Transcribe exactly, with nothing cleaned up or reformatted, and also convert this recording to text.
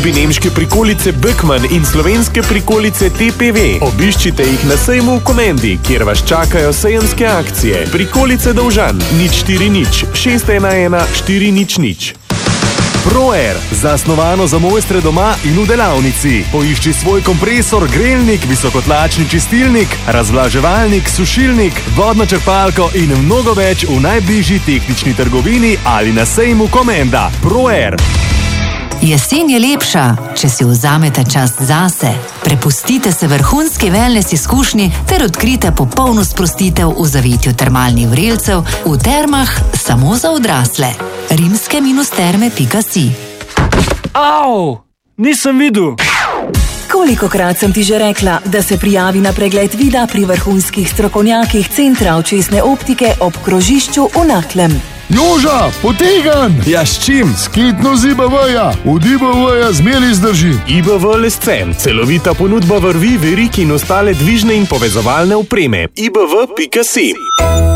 ponudbi nemške prikolice Böckmann in slovenske prikolice T P V. Obiščite jih na sejmu v Komendi, kjer vas čakajo sejemske akcije. Prikolice Dovžan nič štiri nič šest ena ena štiri nič nič. ProAir, zasnovano za mojstre doma in v delavnici. Poišči svoj kompresor, grelnik, visokotlačni čistilnik, razvlaževalnik, sušilnik, vodno črpalko in mnogo več v najbližji tehnični trgovini ali na sejmu Komenda. ProAir. Jesen je lepša, če si vzamete čas zase. Prepustite se vrhunski wellness izkušnji ter odkrite popolno sprostitev v zavitju termalnih vrelcev v termah samo za odrasle. rimske terme pika si. Au! Nisem videl! Kolikokrat sem ti že rekla, da se prijavi na pregled vida pri vrhunskih strokovnjakih Centra očesne optike ob krožišču v Naklem. Joža, potegan! Ja, s čim? Skitno z I B V-ja. Od I B V-ja zmeri zdrži. I B V Lescen, celovita ponudba vrvi, verig in ostale dvižne in povezovalne opreme. I B V pika si.